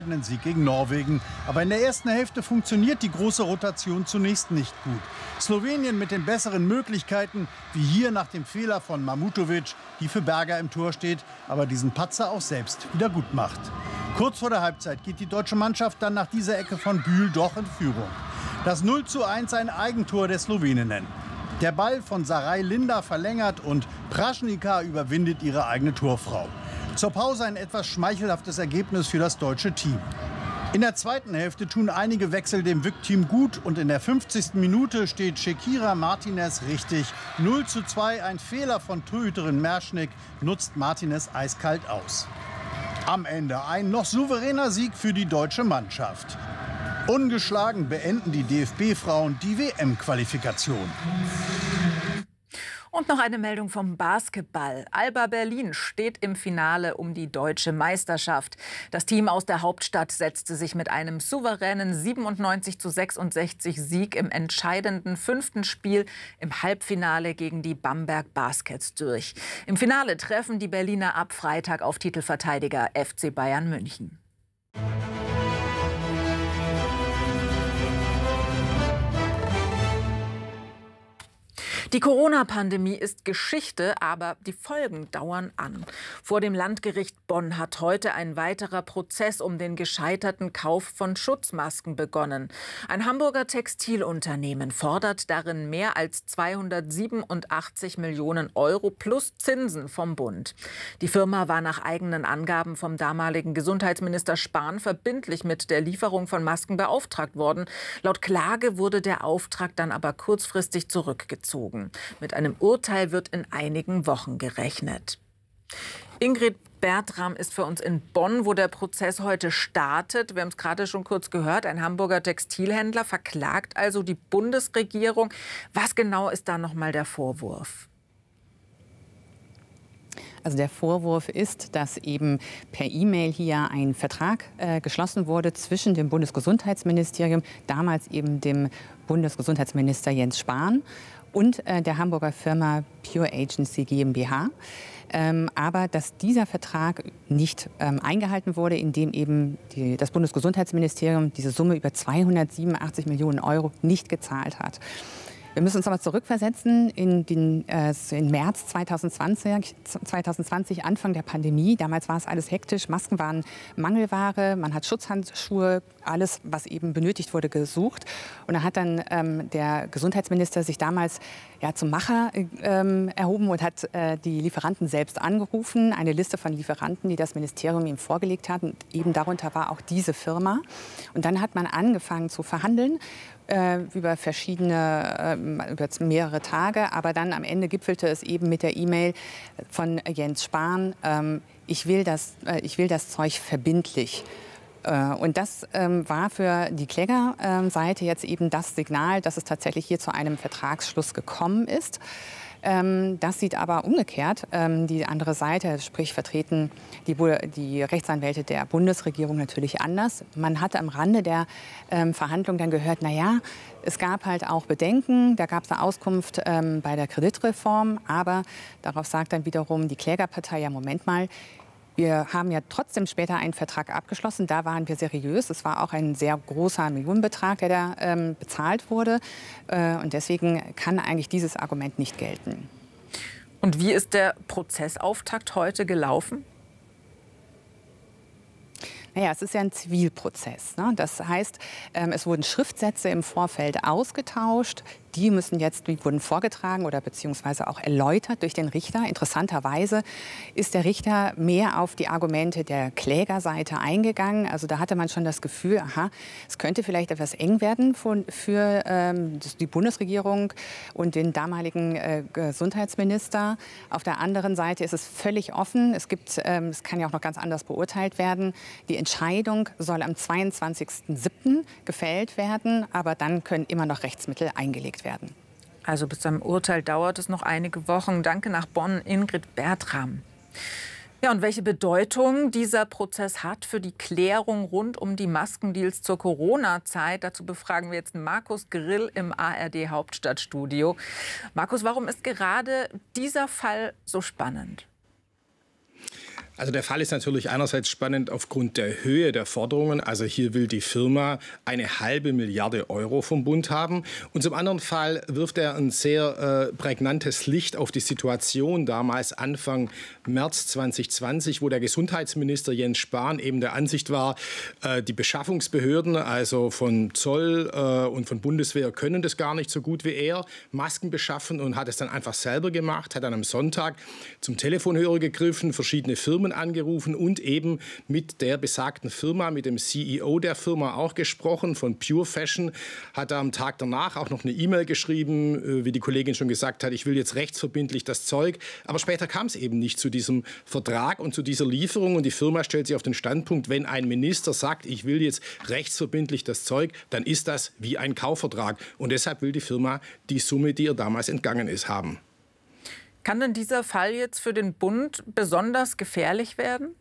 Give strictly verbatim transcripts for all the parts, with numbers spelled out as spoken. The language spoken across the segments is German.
Sieg gegen Norwegen. Aber in der ersten Hälfte funktioniert die große Rotation zunächst nicht gut. Slowenien mit den besseren Möglichkeiten, wie hier nach dem Fehler von Mamutovic, die für Berger im Tor steht, aber diesen Patzer auch selbst wieder gut macht. Kurz vor der Halbzeit geht die deutsche Mannschaft dann nach dieser Ecke von Bühl doch in Führung. Das null zu eins ein Eigentor der Sloweninnen. Der Ball von Sarai Linda verlängert und Praschnika überwindet ihre eigene Torfrau. Zur Pause ein etwas schmeichelhaftes Ergebnis für das deutsche Team. In der zweiten Hälfte tun einige Wechsel dem W I C-Team gut und in der fünfzigsten Minute steht Shakira Martinez richtig. null zu zwei, ein Fehler von Torhüterin Merschnick, nutzt Martinez eiskalt aus. Am Ende ein noch souveräner Sieg für die deutsche Mannschaft. Ungeschlagen beenden die D F B-Frauen die W M-Qualifikation. Und noch eine Meldung vom Basketball. Alba Berlin steht im Finale um die deutsche Meisterschaft. Das Team aus der Hauptstadt setzte sich mit einem souveränen siebenundneunzig zu sechsundsechzig Sieg im entscheidenden fünften Spiel im Halbfinale gegen die Bamberg Baskets durch. Im Finale treffen die Berliner ab Freitag auf Titelverteidiger F C Bayern München. Die Corona-Pandemie ist Geschichte, aber die Folgen dauern an. Vor dem Landgericht Bonn hat heute ein weiterer Prozess um den gescheiterten Kauf von Schutzmasken begonnen. Ein Hamburger Textilunternehmen fordert darin mehr als zweihundertsiebenundachtzig Millionen Euro plus Zinsen vom Bund. Die Firma war nach eigenen Angaben vom damaligen Gesundheitsminister Spahn verbindlich mit der Lieferung von Masken beauftragt worden. Laut Klage wurde der Auftrag dann aber kurzfristig zurückgezogen. Mit einem Urteil wird in einigen Wochen gerechnet. Ingrid Bertram ist für uns in Bonn, wo der Prozess heute startet. Wir haben es gerade schon kurz gehört. Ein Hamburger Textilhändler verklagt also die Bundesregierung. Was genau ist da noch mal der Vorwurf? Also der Vorwurf ist, dass eben per E-Mail hier ein Vertrag äh, geschlossen wurde zwischen dem Bundesgesundheitsministerium, damals eben dem Bundesgesundheitsminister Jens Spahn, und äh, der Hamburger Firma Pure Agency GmbH. Ähm, aber dass dieser Vertrag nicht ähm, eingehalten wurde, indem eben die, das Bundesgesundheitsministerium diese Summe über zweihundertsiebenundachtzig Millionen Euro nicht gezahlt hat. Wir müssen uns aber zurückversetzen in den äh, in März zweitausendzwanzig, zweitausendzwanzig, Anfang der Pandemie. Damals war es alles hektisch, Masken waren Mangelware, man hat Schutzhandschuhe, alles, was eben benötigt wurde, gesucht. Und da hat dann ähm, der Gesundheitsminister sich damals ja, zum Macher ähm, erhoben und hat äh, die Lieferanten selbst angerufen, eine Liste von Lieferanten, die das Ministerium ihm vorgelegt hat. Und eben darunter war auch diese Firma. Und dann hat man angefangen zu verhandeln über verschiedene, über mehrere Tage. Aber dann am Ende gipfelte es eben mit der E-Mail von Jens Spahn, ich will das, ich will das Zeug verbindlich. Und das war für die Klägerseite jetzt eben das Signal, dass es tatsächlich hier zu einem Vertragsschluss gekommen ist. Das sieht aber umgekehrt die andere Seite, sprich vertreten die, die Rechtsanwälte der Bundesregierung natürlich anders. Man hatte am Rande der Verhandlungen dann gehört, naja, es gab halt auch Bedenken, da gab es eine Auskunft ähm, bei der Kreditreform, aber darauf sagt dann wiederum die Klägerpartei, ja Moment mal, wir haben ja trotzdem später einen Vertrag abgeschlossen. Da waren wir seriös. Es war auch ein sehr großer Millionenbetrag, der da ähm, bezahlt wurde. Äh, und deswegen kann eigentlich dieses Argument nicht gelten. Und wie ist der Prozessauftakt heute gelaufen? Naja, es ist ja ein Zivilprozess. Ne? Das heißt, ähm, es wurden Schriftsätze im Vorfeld ausgetauscht. Die müssen jetzt, die wurden vorgetragen oder beziehungsweise auch erläutert durch den Richter. Interessanterweise ist der Richter mehr auf die Argumente der Klägerseite eingegangen. Also da hatte man schon das Gefühl, aha, es könnte vielleicht etwas eng werden für, für ähm, die Bundesregierung und den damaligen äh, Gesundheitsminister. Auf der anderen Seite ist es völlig offen. Es gibt, ähm, es kann ja auch noch ganz anders beurteilt werden. Die Entscheidung soll am zweiundzwanzigsten siebten gefällt werden, aber dann können immer noch Rechtsmittel eingelegt werden. Also bis zum Urteil dauert es noch einige Wochen. Danke nach Bonn, Ingrid Bertram. Ja, und welche Bedeutung dieser Prozess hat für die Klärung rund um die Maskendeals zur Corona-Zeit, dazu befragen wir jetzt Markus Grill im A R D Hauptstadtstudio. Markus, warum ist gerade dieser Fall so spannend? Also der Fall ist natürlich einerseits spannend aufgrund der Höhe der Forderungen. Also hier will die Firma eine halbe Milliarde Euro vom Bund haben. Und zum anderen Fall wirft er ein sehr äh, prägnantes Licht auf die Situation damals Anfang März zwanzig zwanzig, wo der Gesundheitsminister Jens Spahn eben der Ansicht war, äh, die Beschaffungsbehörden, also von Zoll äh, und von Bundeswehr, können das gar nicht so gut wie er, Masken beschaffen, und hat es dann einfach selber gemacht, hat dann am Sonntag zum Telefonhörer gegriffen, verschiedene Firmen angerufen und eben mit der besagten Firma, mit dem C E O der Firma auch gesprochen, von Pure Fashion, hat er am Tag danach auch noch eine E-Mail geschrieben, wie die Kollegin schon gesagt hat, ich will jetzt rechtsverbindlich das Zeug. Aber später kam es eben nicht zu diesem Vertrag und zu dieser Lieferung, und die Firma stellt sich auf den Standpunkt, wenn ein Minister sagt, ich will jetzt rechtsverbindlich das Zeug, dann ist das wie ein Kaufvertrag, und deshalb will die Firma die Summe, die ihr damals entgangen ist, haben. Kann denn dieser Fall jetzt für den Bund besonders gefährlich werden?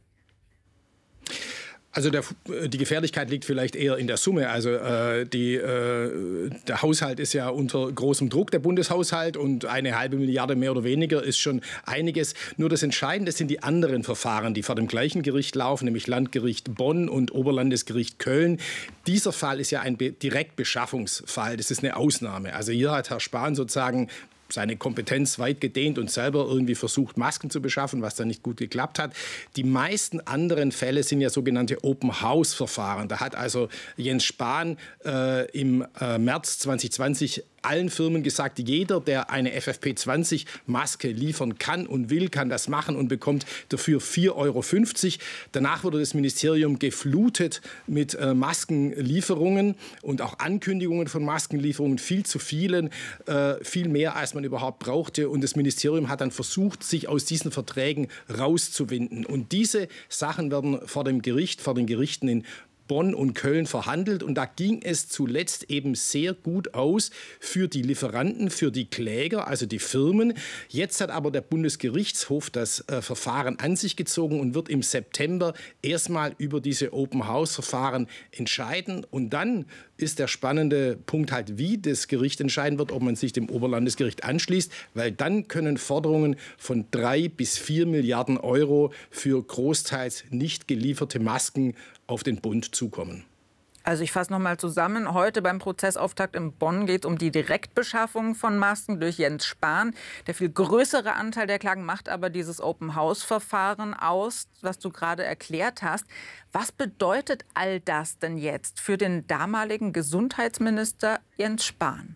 Also der, die Gefährlichkeit liegt vielleicht eher in der Summe. Also äh, die, äh, der Haushalt ist ja unter großem Druck, der Bundeshaushalt, und eine halbe Milliarde mehr oder weniger ist schon einiges. Nur das Entscheidende sind die anderen Verfahren, die vor dem gleichen Gericht laufen, nämlich Landgericht Bonn und Oberlandesgericht Köln. Dieser Fall ist ja ein Be- Direktbeschaffungsfall. Das ist eine Ausnahme. Also hier hat Herr Spahn sozusagen seine Kompetenz weit gedehnt und selber irgendwie versucht, Masken zu beschaffen, was dann nicht gut geklappt hat. Die meisten anderen Fälle sind ja sogenannte Open-House-Verfahren. Da hat also Jens Spahn äh, im äh, März zwanzig zwanzig allen Firmen gesagt, jeder, der eine F F P zwanzig Maske liefern kann und will, kann das machen und bekommt dafür vier Euro fünfzig. Danach wurde das Ministerium geflutet mit äh, Maskenlieferungen und auch Ankündigungen von Maskenlieferungen, viel zu vielen, äh, viel mehr, als man überhaupt brauchte. Und das Ministerium hat dann versucht, sich aus diesen Verträgen rauszuwinden. Und diese Sachen werden vor dem Gericht, vor den Gerichten in Bonn und Köln verhandelt, und da ging es zuletzt eben sehr gut aus für die Lieferanten, für die Kläger, also die Firmen. Jetzt hat aber der Bundesgerichtshof das äh, Verfahren an sich gezogen und wird im September erstmal über diese Open-House-Verfahren entscheiden, und dann ist der spannende Punkt halt, wie das Gericht entscheiden wird, ob man sich dem Oberlandesgericht anschließt, weil dann können Forderungen von drei bis vier Milliarden Euro für großteils nicht gelieferte Masken auf den Bund zukommen. Also ich fasse noch mal zusammen. Heute beim Prozessauftakt in Bonn geht es um die Direktbeschaffung von Masken durch Jens Spahn. Der viel größere Anteil der Klagen macht aber dieses Open-House-Verfahren aus, was du gerade erklärt hast. Was bedeutet all das denn jetzt für den damaligen Gesundheitsminister Jens Spahn?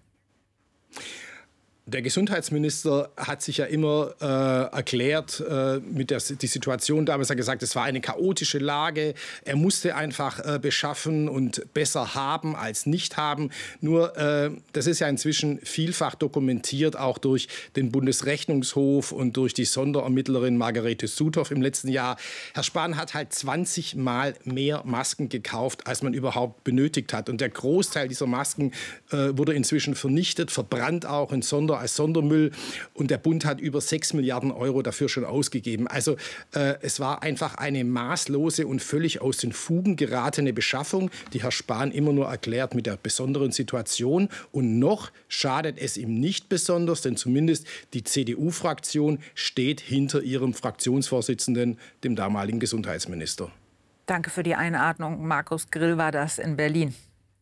Der Gesundheitsminister hat sich ja immer äh, erklärt, äh, mit der die Situation damals hat gesagt, es war eine chaotische Lage. Er musste einfach äh, beschaffen und besser haben als nicht haben. Nur äh, das ist ja inzwischen vielfach dokumentiert, auch durch den Bundesrechnungshof und durch die Sonderermittlerin Margarete Sudhoff im letzten Jahr. Herr Spahn hat halt zwanzig Mal mehr Masken gekauft, als man überhaupt benötigt hat. Und der Großteil dieser Masken äh, wurde inzwischen vernichtet, verbrannt auch in Sonder als Sondermüll, und der Bund hat über sechs Milliarden Euro dafür schon ausgegeben. Also äh, es war einfach eine maßlose und völlig aus den Fugen geratene Beschaffung, die Herr Spahn immer nur erklärt mit der besonderen Situation, und noch schadet es ihm nicht besonders, denn zumindest die C D U-Fraktion steht hinter ihrem Fraktionsvorsitzenden, dem damaligen Gesundheitsminister. Danke für die Einordnung. Markus Grill war das in Berlin.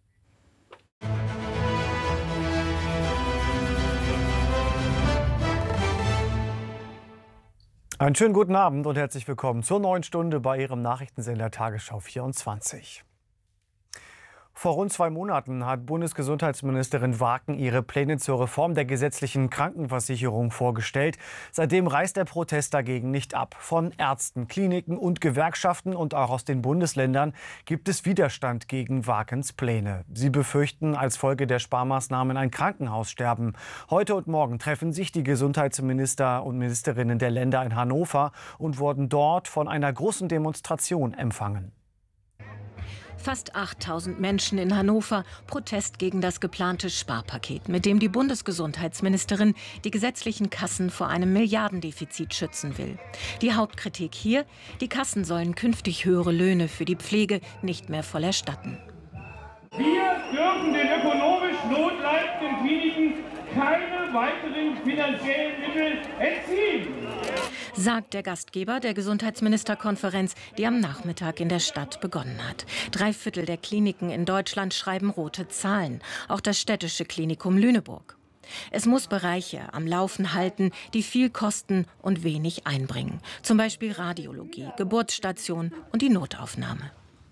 Einen schönen guten Abend und herzlich willkommen zur neuen Stunde bei Ihrem Nachrichtensender Tagesschau vierundzwanzig. Vor rund zwei Monaten hat Bundesgesundheitsministerin Waken ihre Pläne zur Reform der gesetzlichen Krankenversicherung vorgestellt. Seitdem reißt der Protest dagegen nicht ab. Von Ärzten, Kliniken und Gewerkschaften und auch aus den Bundesländern gibt es Widerstand gegen Wakens Pläne. Sie befürchten als Folge der Sparmaßnahmen ein Krankenhaussterben. Heute und morgen treffen sich die Gesundheitsminister und Ministerinnen der Länder in Hannover und wurden dort von einer großen Demonstration empfangen. Fast achttausend Menschen in Hannover, Protest gegen das geplante Sparpaket, mit dem die Bundesgesundheitsministerin die gesetzlichen Kassen vor einem Milliardendefizit schützen will. Die Hauptkritik hier: Die Kassen sollen künftig höhere Löhne für die Pflege nicht mehr voll erstatten. Wir dürfen den ökonomisch notleidenden Kliniken keine weiteren finanziellen Mittel entziehen, sagt der Gastgeber der Gesundheitsministerkonferenz, die am Nachmittag in der Stadt begonnen hat. Drei Viertel der Kliniken in Deutschland schreiben rote Zahlen, auch das städtische Klinikum Lüneburg. Es muss Bereiche am Laufen halten, die viel kosten und wenig einbringen. Zum Beispiel Radiologie, Geburtsstation und die Notaufnahme.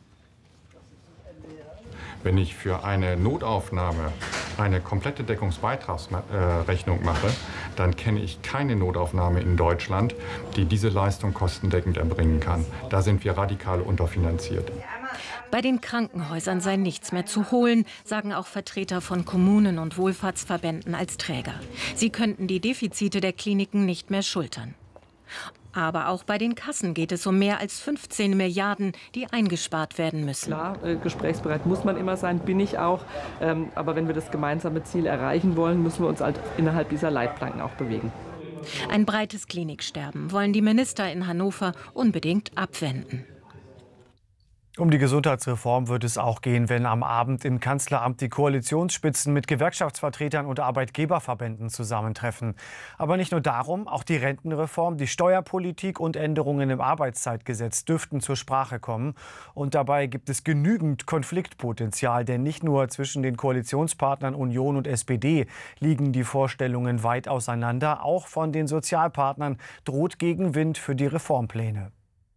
Wenn ich für eine Notaufnahme eine komplette Deckungsbeitragsrechnung mache, dann kenne ich keine Notaufnahme in Deutschland, die diese Leistung kostendeckend erbringen kann. Da sind wir radikal unterfinanziert. Bei den Krankenhäusern sei nichts mehr zu holen, sagen auch Vertreter von Kommunen und Wohlfahrtsverbänden als Träger. Sie könnten die Defizite der Kliniken nicht mehr schultern. Aber auch bei den Kassen geht es um mehr als fünfzehn Milliarden, die eingespart werden müssen. Klar, äh, gesprächsbereit muss man immer sein, bin ich auch. Ähm, aber wenn wir das gemeinsame Ziel erreichen wollen, müssen wir uns halt innerhalb dieser Leitplanken auch bewegen. Ein breites Kliniksterben wollen die Minister in Hannover unbedingt abwenden. Um die Gesundheitsreform wird es auch gehen, wenn am Abend im Kanzleramt die Koalitionsspitzen mit Gewerkschaftsvertretern und Arbeitgeberverbänden zusammentreffen. Aber nicht nur darum, auch die Rentenreform, die Steuerpolitik und Änderungen im Arbeitszeitgesetz dürften zur Sprache kommen. Und dabei gibt es genügend Konfliktpotenzial, denn nicht nur zwischen den Koalitionspartnern Union und S P D liegen die Vorstellungen weit auseinander. Auch von den Sozialpartnern droht Gegenwind für die Reformpläne.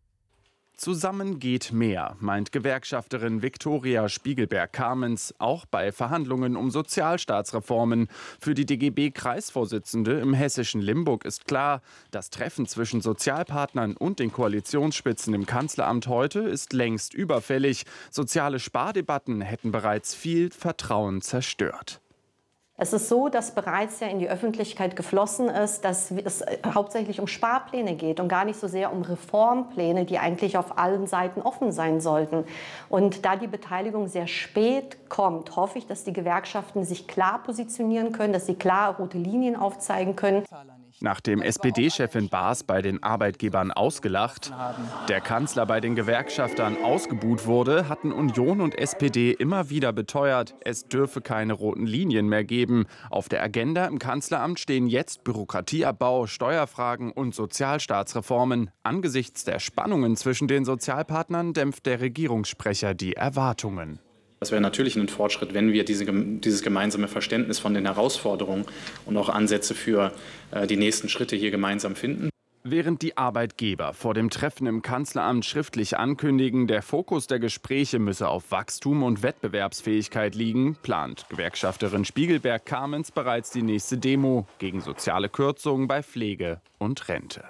Zusammen geht mehr, meint Gewerkschafterin Viktoria Spiegelberg-Kamens, auch bei Verhandlungen um Sozialstaatsreformen. Für die D G B-Kreisvorsitzende im hessischen Limburg ist klar, das Treffen zwischen Sozialpartnern und den Koalitionsspitzen im Kanzleramt heute ist längst überfällig. Soziale Spardebatten hätten bereits viel Vertrauen zerstört. Es ist so, dass bereits ja in die Öffentlichkeit geflossen ist, dass es hauptsächlich um Sparpläne geht und gar nicht so sehr um Reformpläne, die eigentlich auf allen Seiten offen sein sollten. Und da die Beteiligung sehr spät kommt, hoffe ich, dass die Gewerkschaften sich klar positionieren können, dass sie klar rote Linien aufzeigen können. Nachdem S P D-Chefin Baas bei den Arbeitgebern ausgelacht, der Kanzler bei den Gewerkschaftern ausgebuht wurde, hatten Union und S P D immer wieder beteuert, es dürfe keine roten Linien mehr geben. Auf der Agenda im Kanzleramt stehen jetzt Bürokratieabbau, Steuerfragen und Sozialstaatsreformen. Angesichts der Spannungen zwischen den Sozialpartnern dämpft der Regierungssprecher die Erwartungen. Das wäre natürlich ein Fortschritt, wenn wir diese, dieses gemeinsame Verständnis von den Herausforderungen und auch Ansätze für äh, die nächsten Schritte hier gemeinsam finden. Während die Arbeitgeber vor dem Treffen im Kanzleramt schriftlich ankündigen, der Fokus der Gespräche müsse auf Wachstum und Wettbewerbsfähigkeit liegen, plant Gewerkschafterin Spiegelberg-Kamens bereits die nächste Demo gegen soziale Kürzungen bei Pflege und Rente.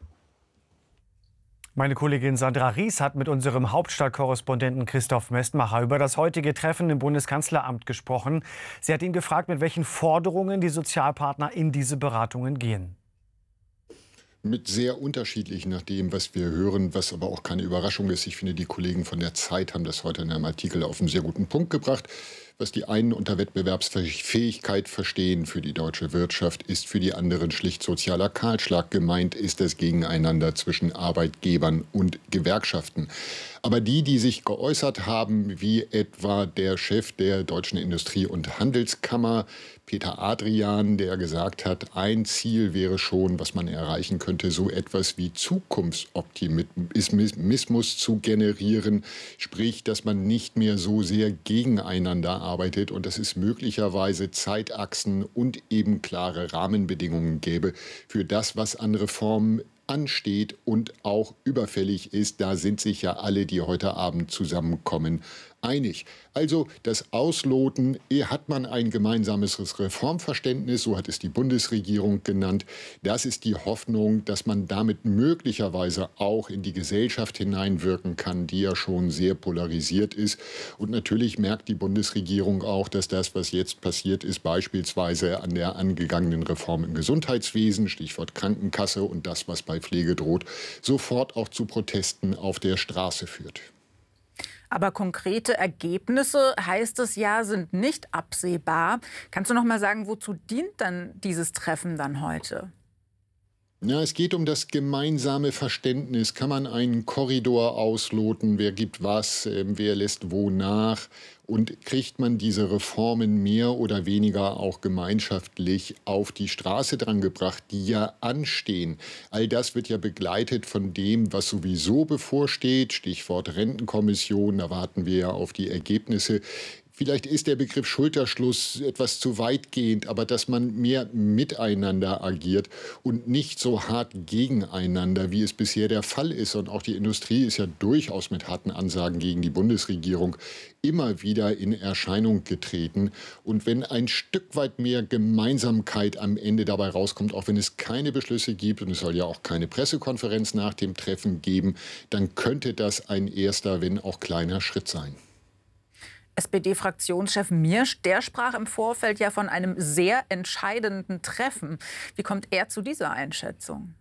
Meine Kollegin Sandra Ries hat mit unserem Hauptstadtkorrespondenten Christoph Mestmacher über das heutige Treffen im Bundeskanzleramt gesprochen. Sie hat ihn gefragt, mit welchen Forderungen die Sozialpartner in diese Beratungen gehen. Mit sehr unterschiedlichen, nach dem, was wir hören, was aber auch keine Überraschung ist. Ich finde, die Kollegen von der Zeit haben das heute in einem Artikel auf einen sehr guten Punkt gebracht. Was die einen unter Wettbewerbsfähigkeit verstehen für die deutsche Wirtschaft, ist für die anderen schlicht sozialer Kahlschlag. Gemeint ist das Gegeneinander zwischen Arbeitgebern und Gewerkschaften. Aber die, die sich geäußert haben, wie etwa der Chef der Deutschen Industrie- und Handelskammer, Peter Adrian, der gesagt hat, ein Ziel wäre schon, was man erreichen könnte, so etwas wie Zukunftsoptimismus zu generieren. Sprich, dass man nicht mehr so sehr gegeneinander arbeitet und dass es möglicherweise Zeitachsen und eben klare Rahmenbedingungen gäbe für das, was an Reformen ansteht und auch überfällig ist. Da sind sich ja alle, die heute Abend zusammenkommen, einig. Also das Ausloten, hat man ein gemeinsames Reformverständnis, so hat es die Bundesregierung genannt. Das ist die Hoffnung, dass man damit möglicherweise auch in die Gesellschaft hineinwirken kann, die ja schon sehr polarisiert ist. Und natürlich merkt die Bundesregierung auch, dass das, was jetzt passiert ist, beispielsweise an der angegangenen Reform im Gesundheitswesen, Stichwort Krankenkasse und das, was bei Pflege droht, sofort auch zu Protesten auf der Straße führt. Aber konkrete Ergebnisse, heißt es ja, sind nicht absehbar. Kannst du noch mal sagen, wozu dient dann dieses Treffen dann heute? Ja, es geht um das gemeinsame Verständnis. Kann man einen Korridor ausloten? Wer gibt was? Äh, wer lässt wo nach? Und kriegt man diese Reformen mehr oder weniger auch gemeinschaftlich auf die Straße drangebracht, die ja anstehen? All das wird ja begleitet von dem, was sowieso bevorsteht. Stichwort Rentenkommission, da warten wir ja auf die Ergebnisse. Vielleicht ist der Begriff Schulterschluss etwas zu weitgehend, aber dass man mehr miteinander agiert und nicht so hart gegeneinander, wie es bisher der Fall ist. Und auch die Industrie ist ja durchaus mit harten Ansagen gegen die Bundesregierung immer wieder in Erscheinung getreten. Und wenn ein Stück weit mehr Gemeinsamkeit am Ende dabei rauskommt, auch wenn es keine Beschlüsse gibt und es soll ja auch keine Pressekonferenz nach dem Treffen geben, dann könnte das ein erster, wenn auch kleiner Schritt sein. S P D-Fraktionschef Miersch, der sprach im Vorfeld ja von einem sehr entscheidenden Treffen. Wie kommt er zu dieser Einschätzung?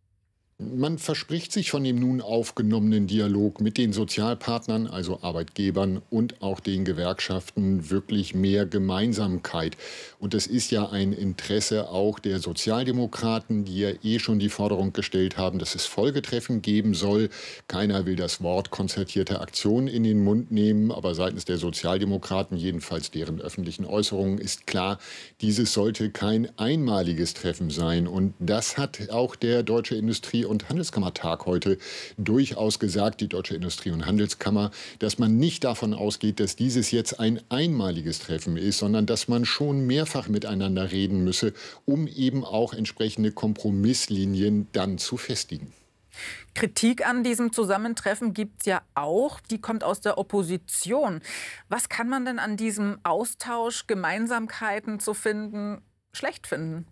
Man verspricht sich von dem nun aufgenommenen Dialog mit den Sozialpartnern, also Arbeitgebern und auch den Gewerkschaften, wirklich mehr Gemeinsamkeit. Und das ist ja ein Interesse auch der Sozialdemokraten, die ja eh schon die Forderung gestellt haben, dass es Folgetreffen geben soll. Keiner will das Wort konzertierte Aktion in den Mund nehmen, aber seitens der Sozialdemokraten, jedenfalls deren öffentlichen Äußerungen, ist klar, dieses sollte kein einmaliges Treffen sein. Und das hat auch der Deutsche Industrie- und Handelskammertag heute durchaus gesagt, die Deutsche Industrie- und Handelskammer, dass man nicht davon ausgeht, dass dieses jetzt ein einmaliges Treffen ist, sondern dass man schon mehrfach miteinander reden müsse, um eben auch entsprechende Kompromisslinien dann zu festigen. Kritik an diesem Zusammentreffen gibt es ja auch. Die kommt aus der Opposition. Was kann man denn an diesem Austausch, Gemeinsamkeiten zu finden, schlecht finden?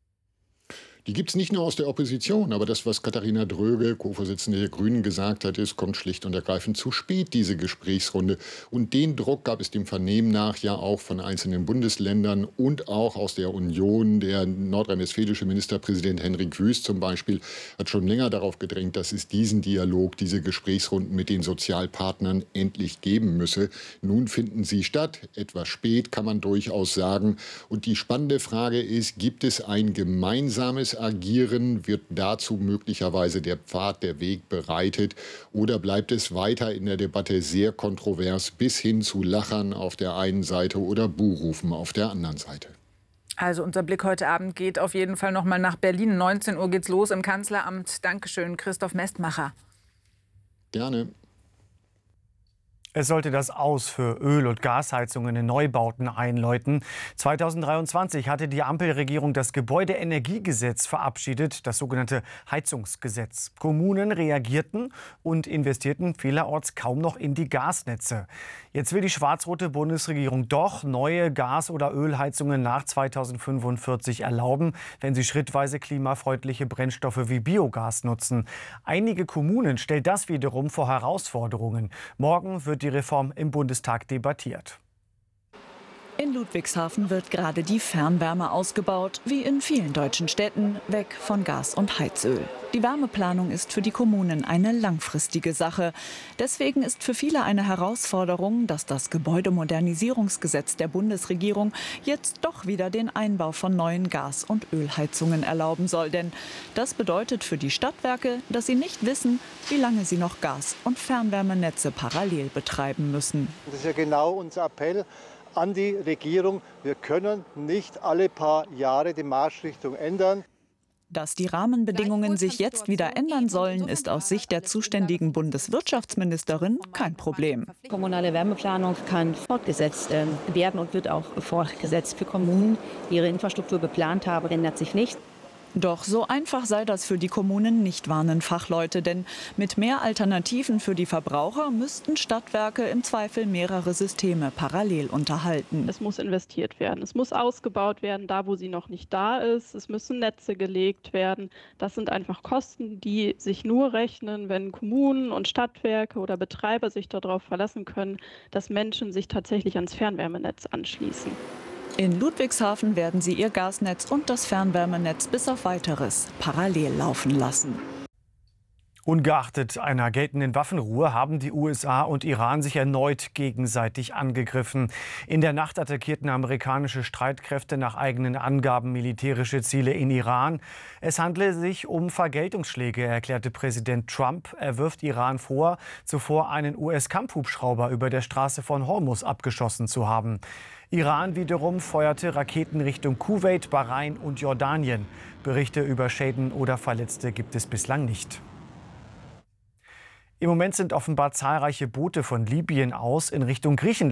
Die gibt es nicht nur aus der Opposition, aber das, was Katharina Dröge, Co-Vorsitzende der Grünen, gesagt hat, ist, kommt schlicht und ergreifend zu spät, diese Gesprächsrunde. Und den Druck gab es dem Vernehmen nach ja auch von einzelnen Bundesländern und auch aus der Union. Der nordrhein-westfälische Ministerpräsident Henrik Wüst zum Beispiel hat schon länger darauf gedrängt, dass es diesen Dialog, diese Gesprächsrunden mit den Sozialpartnern endlich geben müsse. Nun finden sie statt, etwas spät, kann man durchaus sagen. Und die spannende Frage ist, gibt es ein gemeinsames Agieren? Wird dazu möglicherweise der Pfad, der Weg bereitet? Oder bleibt es weiter in der Debatte sehr kontrovers bis hin zu Lachern auf der einen Seite oder Buhrufen auf der anderen Seite? Also unser Blick heute Abend geht auf jeden Fall noch mal nach Berlin. neunzehn Uhr geht's los im Kanzleramt. Dankeschön, Christoph Mestmacher. Gerne. Es sollte das Aus für Öl- und Gasheizungen in Neubauten einläuten. zweitausenddreiundzwanzig hatte die Ampelregierung das Gebäudeenergiegesetz verabschiedet, das sogenannte Heizungsgesetz. Kommunen reagierten und investierten vielerorts kaum noch in die Gasnetze. Jetzt will die schwarz-rote Bundesregierung doch neue Gas- oder Ölheizungen nach zweitausendfünfundvierzig erlauben, wenn sie schrittweise klimafreundliche Brennstoffe wie Biogas nutzen. Einige Kommunen stellen das wiederum vor Herausforderungen. Morgen wird die Reform im Bundestag debattiert. In Ludwigshafen wird gerade die Fernwärme ausgebaut, wie in vielen deutschen Städten, weg von Gas und Heizöl. Die Wärmeplanung ist für die Kommunen eine langfristige Sache. Deswegen ist für viele eine Herausforderung, dass das Gebäudemodernisierungsgesetz der Bundesregierung jetzt doch wieder den Einbau von neuen Gas- und Ölheizungen erlauben soll. Denn das bedeutet für die Stadtwerke, dass sie nicht wissen, wie lange sie noch Gas- und Fernwärmenetze parallel betreiben müssen. Das ist ja genau unser Appell an die Regierung. Wir können nicht alle paar Jahre die Marschrichtung ändern. Dass die Rahmenbedingungen sich jetzt wieder ändern sollen, ist aus Sicht der zuständigen Bundeswirtschaftsministerin kein Problem. Die kommunale Wärmeplanung kann fortgesetzt werden und wird auch fortgesetzt. Für Kommunen, die ihre Infrastruktur geplant haben, ändert sich nichts. Doch so einfach sei das für die Kommunen nicht, warnen Fachleute. Denn mit mehr Alternativen für die Verbraucher müssten Stadtwerke im Zweifel mehrere Systeme parallel unterhalten. Es muss investiert werden, es muss ausgebaut werden, da wo sie noch nicht da ist. Es müssen Netze gelegt werden. Das sind einfach Kosten, die sich nur rechnen, wenn Kommunen und Stadtwerke oder Betreiber sich darauf verlassen können, dass Menschen sich tatsächlich ans Fernwärmenetz anschließen. In Ludwigshafen werden sie ihr Gasnetz und das Fernwärmenetz bis auf Weiteres parallel laufen lassen. Ungeachtet einer geltenden Waffenruhe haben die U S A und Iran sich erneut gegenseitig angegriffen. In der Nacht attackierten amerikanische Streitkräfte nach eigenen Angaben militärische Ziele in Iran. Es handle sich um Vergeltungsschläge, erklärte Präsident Trump. Er wirft Iran vor, zuvor einen U S-Kampfhubschrauber über der Straße von Hormuz abgeschossen zu haben. Iran wiederum feuerte Raketen Richtung Kuwait, Bahrain und Jordanien. Berichte über Schäden oder Verletzte gibt es bislang nicht. Im Moment sind offenbar zahlreiche Boote von Libyen aus in Richtung Griechenland